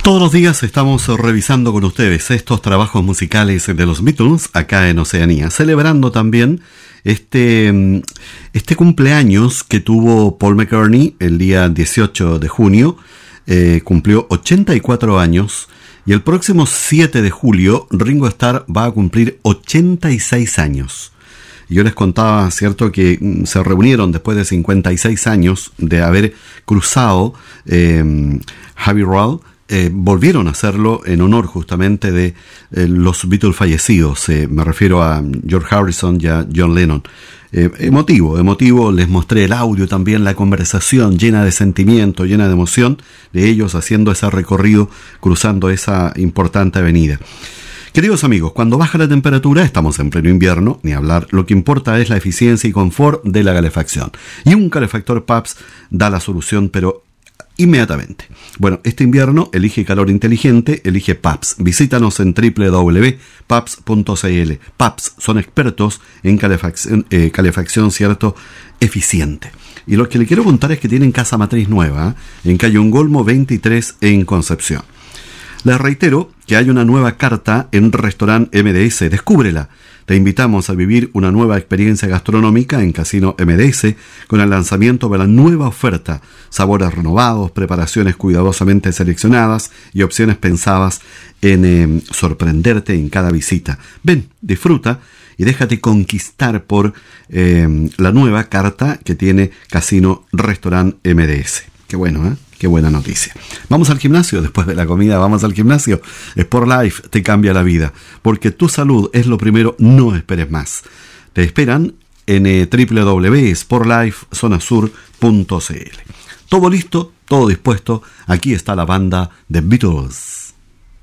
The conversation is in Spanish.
Todos los días estamos revisando con ustedes estos trabajos musicales de los Beatles acá en Oceanía, celebrando también este cumpleaños que tuvo Paul McCartney el día 18 de junio. Cumplió 84 años y el próximo 7 de julio Ringo Starr va a cumplir 86 años. Yo les contaba, cierto, que se reunieron después de 56 años de haber cruzado Abbey Road. Volvieron a hacerlo en honor justamente de los Beatles fallecidos. Me refiero a George Harrison y a John Lennon. Emotivo, les mostré el audio también, la conversación llena de sentimiento, llena de emoción de ellos haciendo ese recorrido, cruzando esa importante avenida. Queridos amigos, cuando baja la temperatura, estamos en pleno invierno, ni hablar, lo que importa es la eficiencia y confort de la calefacción. Y un calefactor Pabst da la solución, pero inmediatamente. Bueno, este invierno elige calor inteligente, elige Pabst. Visítanos en www.pabst.cl. Pabst son expertos en calefacción, cierto, eficiente. Y lo que le quiero contar es que tienen casa matriz nueva, en calle Ongolmo 23 en Concepción. Les reitero que hay una nueva carta en Restaurant MDS. Descúbrela. Te invitamos a vivir una nueva experiencia gastronómica en Casino MDS con el lanzamiento de la nueva oferta. Sabores renovados, preparaciones cuidadosamente seleccionadas y opciones pensadas en sorprenderte en cada visita. Ven, disfruta y déjate conquistar por la nueva carta que tiene Casino Restaurant MDS. Qué bueno, ¿eh? Qué buena noticia. Vamos al gimnasio, después de la comida vamos al gimnasio. Sportlife te cambia la vida, porque tu salud es lo primero, no esperes más. Te esperan en www.sportlifezonasur.cl. Todo listo, todo dispuesto, aquí está la banda de Beatles.